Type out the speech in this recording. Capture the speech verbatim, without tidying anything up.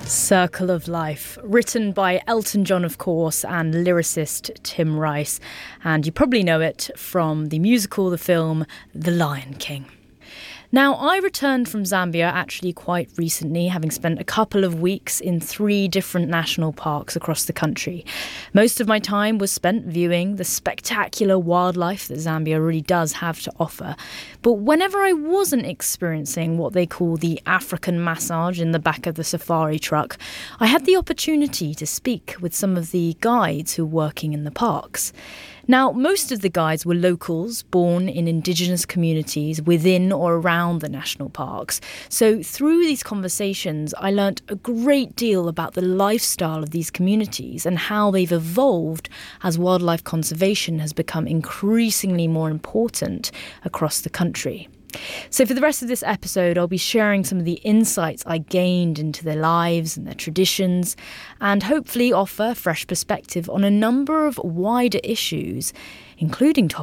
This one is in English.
Circle of Life, written by Elton John, of course, and lyricist Tim Rice. And you probably know it from the musical, the film, The Lion King. Now, I returned from Zambia actually quite recently, having spent a couple of weeks in three different national parks across the country. Most of my time was spent viewing the spectacular wildlife that Zambia really does have to offer. But whenever I wasn't experiencing what they call the African massage in the back of the safari truck, I had the opportunity to speak with some of the guides who were working in the parks. Now, most of the guides were locals born in indigenous communities within or around the national parks. So through these conversations, I learnt a great deal about the lifestyle of these communities and how they've evolved as wildlife conservation has become increasingly more important across the country. So for the rest of this episode, I'll be sharing some of the insights I gained into their lives and their traditions, and hopefully offer fresh perspective on a number of wider issues, including topics